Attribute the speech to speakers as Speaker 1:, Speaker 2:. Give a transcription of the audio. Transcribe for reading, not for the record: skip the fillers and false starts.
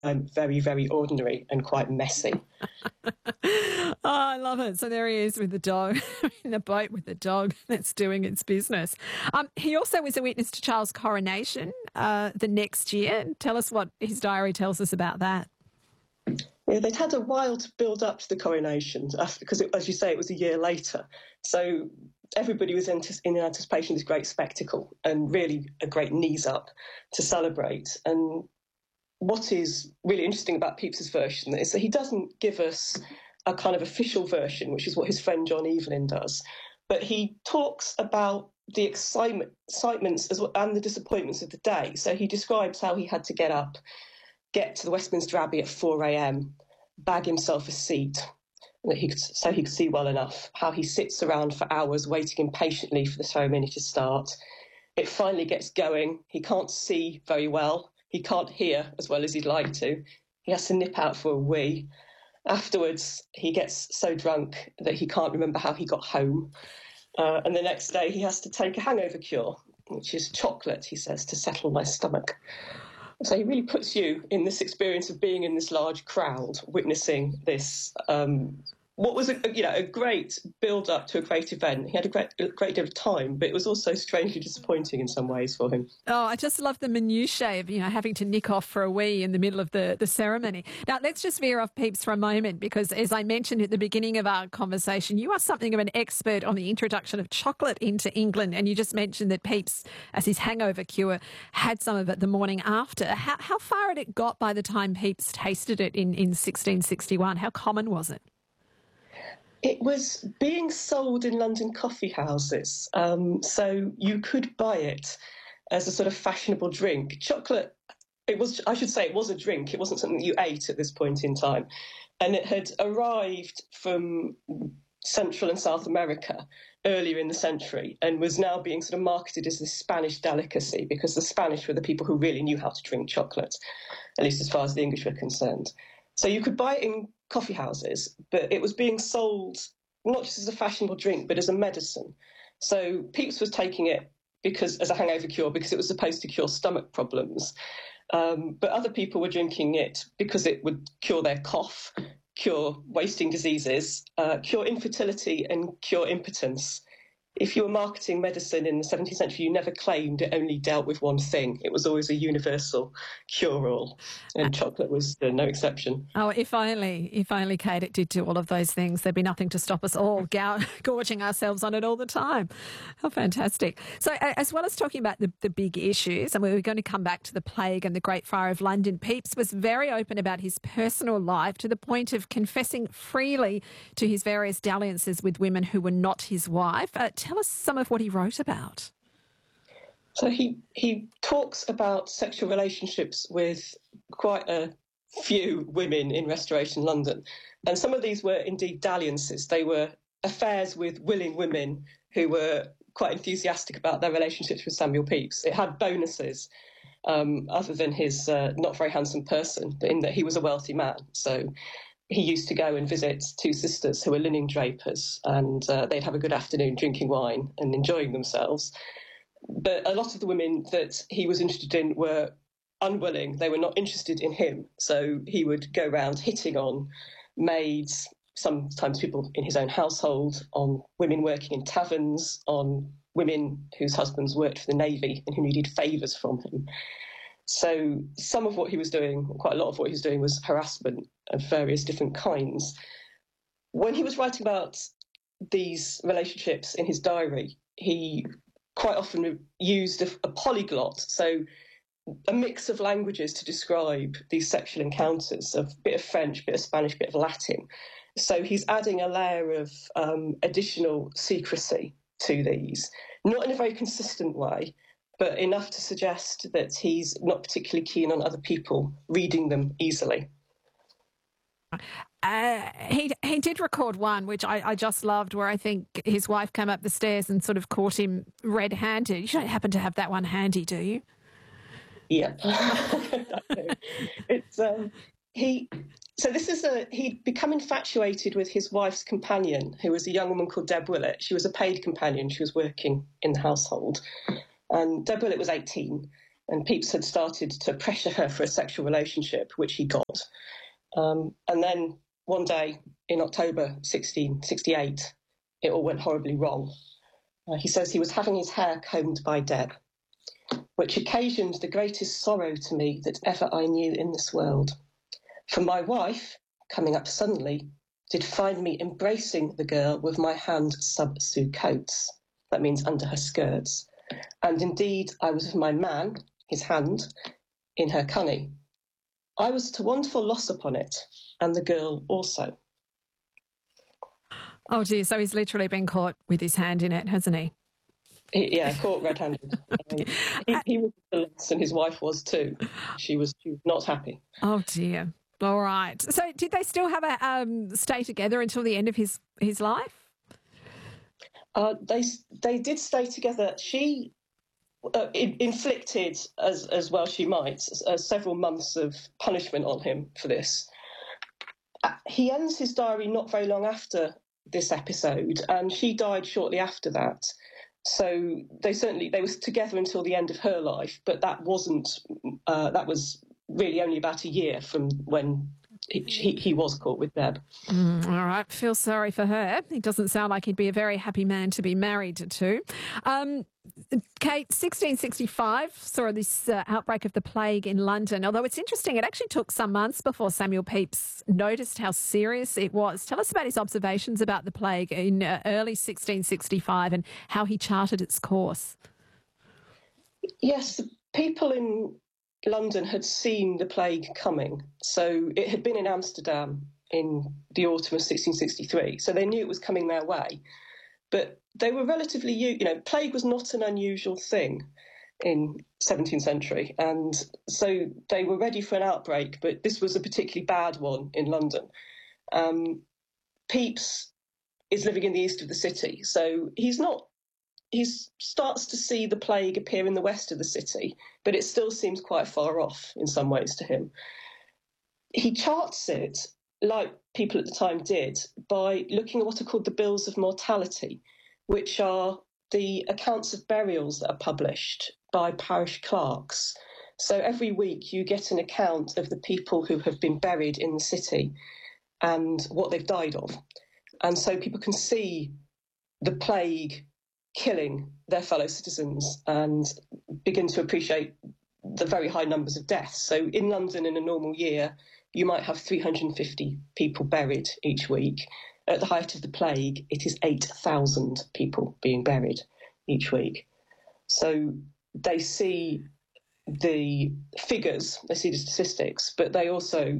Speaker 1: very, very ordinary and quite messy.
Speaker 2: Oh, I love it. So there he is with the dog, in a boat with the dog that's doing its business. He also was a witness to Charles' coronation the next year. Tell us what his diary tells us about that.
Speaker 1: Yeah, they'd had a while to build up to the coronation because, as you say, it was a year later. So everybody was in anticipation of this great spectacle and really a great knees up to celebrate. And what is really interesting about Pepys's version is that he doesn't give us a kind of official version, which is what his friend John Evelyn does, but he talks about the excitements and the disappointments of the day. So he describes how he had to get up, get to the Westminster Abbey at 4 a.m, bag himself a seat so he could see well enough, how he sits around for hours waiting impatiently for the ceremony to start. It finally gets going. He can't see very well. He can't hear as well as he'd like to. He has to nip out for a wee. Afterwards, he gets so drunk that he can't remember how he got home. And the next day, he has to take a hangover cure, which is chocolate, he says, to settle my stomach. So he really puts you in this experience of being in this large crowd, witnessing this, what was a great build-up to a great event. He had a great deal of time, but it was also strangely disappointing in some ways for him.
Speaker 2: Oh, I just love the minutiae of, having to nick off for a wee in the middle of the ceremony. Now, let's just veer off Pepys for a moment, because as I mentioned at the beginning of our conversation, you are something of an expert on the introduction of chocolate into England, and you just mentioned that Pepys, as his hangover cure, had some of it the morning after. How far had it got by the time Pepys tasted it in 1661? How common was it?
Speaker 1: It was being sold in London coffee houses, so you could buy it as a sort of fashionable drink. Chocolate, it was a drink. It wasn't something you ate at this point in time. And it had arrived from Central and South America earlier in the century and was now being sort of marketed as this Spanish delicacy, because the Spanish were the people who really knew how to drink chocolate, at least as far as the English were concerned. So you could buy it in coffee houses, but it was being sold not just as a fashionable drink, but as a medicine. So Pepys was taking it as a hangover cure because it was supposed to cure stomach problems. But other people were drinking it because it would cure their cough, cure wasting diseases, cure infertility and cure impotence. If you were marketing medicine in the 17th century, you never claimed it only dealt with one thing. It was always a universal cure-all, and chocolate was no exception.
Speaker 2: Oh, if only, Kate, it did do all of those things. There'd be nothing to stop us all gorging ourselves on it all the time. How fantastic. So as well as talking about the big issues, and we're going to come back to the plague and the Great Fire of London, Pepys was very open about his personal life, to the point of confessing freely to his various dalliances with women who were not his wife. Tell us some of what he wrote about.
Speaker 1: So he talks about sexual relationships with quite a few women in Restoration London. And some of these were indeed dalliances. They were affairs with willing women who were quite enthusiastic about their relationships with Samuel Pepys. It had bonuses, other than his not very handsome person, in that he was a wealthy man. So he used to go and visit two sisters who were linen drapers, and they'd have a good afternoon drinking wine and enjoying themselves. But a lot of the women that he was interested in were unwilling. They were not interested in him. So he would go around hitting on maids, sometimes people in his own household, on women working in taverns, on women whose husbands worked for the Navy and who needed favours from him. So some of what he was doing, quite a lot of what he was doing, was harassment of various different kinds. When he was writing about these relationships in his diary, he quite often used a polyglot, so a mix of languages to describe these sexual encounters, a bit of French, bit of Spanish, bit of Latin. So he's adding a layer of additional secrecy to these, not in a very consistent way, but enough to suggest that he's not particularly keen on other people reading them easily.
Speaker 2: He did record one, which I just loved, where I think his wife came up the stairs and sort of caught him red-handed. You don't happen to have that one handy, do you?
Speaker 1: Yeah. He'd become infatuated with his wife's companion, who was a young woman called Deb Willett. She was a paid companion. She was working in the household. And Deb Willett was 18. and Pepys had started to pressure her for a sexual relationship, which he got. And then one day in October 1668, it all went horribly wrong. He says he was having his hair combed by Deb, which occasioned the greatest sorrow to me that ever I knew in this world. For my wife, coming up suddenly, did find me embracing the girl with my hand sub sous coats. That means under her skirts. And indeed, I was with my man, his hand, in her cunny. I was to wonderful loss upon it, and the girl also.
Speaker 2: Oh, dear. So he's literally been caught with his hand in it, hasn't he?
Speaker 1: Yeah, caught red-handed. He was the loss, and his wife was too. She was not happy.
Speaker 2: Oh, dear. All right. So did they still have a stay together until the end of his life?
Speaker 1: They did stay together. She inflicted, as well she might, several months of punishment on him for this. He ends his diary not very long after this episode, and she died shortly after that. So they were together until the end of her life, but that was really only about a year from when he was caught with Deb.
Speaker 2: All right. Feel sorry for her. He doesn't sound like he'd be a very happy man to be married to. Kate, 1665 saw this outbreak of the plague in London, although it's interesting, it actually took some months before Samuel Pepys noticed how serious it was. Tell us about his observations about the plague in early 1665 and how he charted its course.
Speaker 1: Yes, the people in London had seen the plague coming. So it had been in Amsterdam in the autumn of 1663. So they knew it was coming their way. But they were relatively, plague was not an unusual thing in 17th century. And so they were ready for an outbreak, but this was a particularly bad one in London. Pepys is living in the east of the city. So he starts to see the plague appear in the west of the city, but it still seems quite far off in some ways to him. He charts it, like people at the time did, by looking at what are called the bills of mortality, which are the accounts of burials that are published by parish clerks. So every week you get an account of the people who have been buried in the city and what they've died of. And so people can see the plague killing their fellow citizens and begin to appreciate the very high numbers of deaths. So in London in a normal year, you might have 350 people buried each week. At the height of the plague, it is 8,000 people being buried each week. So they see the figures, they see the statistics, but they also